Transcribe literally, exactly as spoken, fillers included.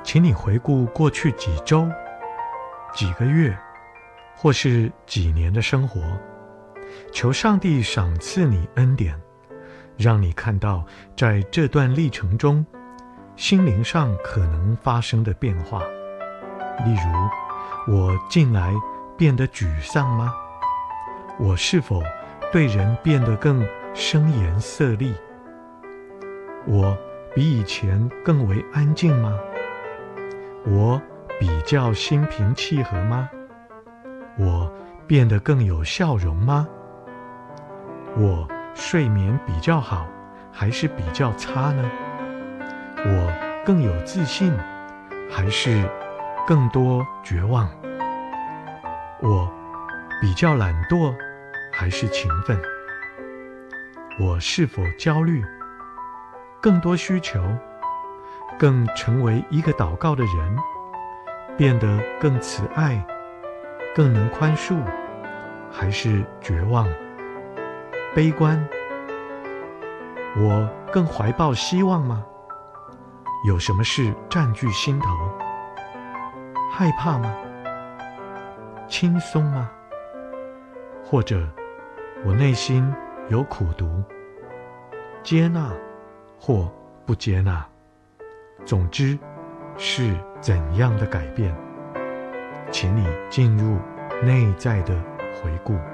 请你回顾过去几周、几个月，或是几年的生活，求上帝赏赐你恩典，让你看到在这段历程中心灵上可能发生的变化。例如，我近来变得沮丧吗？我是否对人变得更声言色厉？我比以前更为安静吗？我比较心平气和吗？我变得更有笑容吗？我睡眠比较好还是比较差呢？我更有自信还是更多绝望？我比较懒惰还是勤奋？我是否焦虑？更多需求？更成为一个祷告的人？变得更慈爱？更能宽恕？还是绝望？悲观？我更怀抱希望吗？有什么事占据心头？害怕吗？轻松吗？或者我内心有苦毒？接纳或不接纳？总之是怎样的改变？请你进入内在的回顾。